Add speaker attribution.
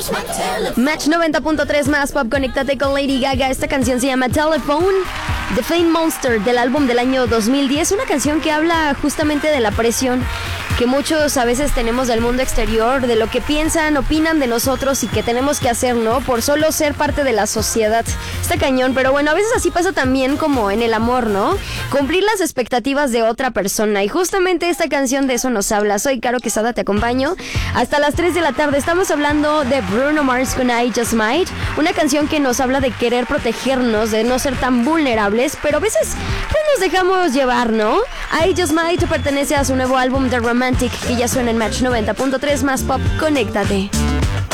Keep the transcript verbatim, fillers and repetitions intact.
Speaker 1: Match noventa punto tres más pop, conéctate con Lady Gaga. Esta canción se llama Telephone, The Fame Monster, del álbum del año dos mil diez. Una canción que habla justamente de la presión que muchos a veces tenemos del mundo exterior, de lo que piensan, opinan de nosotros y que tenemos que hacer, ¿no? Por solo ser parte de la sociedad. Está cañón, pero bueno, a veces así pasa también como en el amor, ¿no? Cumplir las expectativas de otra persona. Y justamente esta canción de eso nos habla. Soy Caro Quesada, te acompaño hasta las tres de la tarde. Estamos hablando de Bruno Mars con I Just Might, una canción que nos habla de querer protegernos, de no ser tan vulnerables, pero a veces pues nos dejamos llevar, ¿no? I Just Might pertenece a su nuevo álbum The Romantic, que ya suena en Match noventa punto tres más pop, conéctate.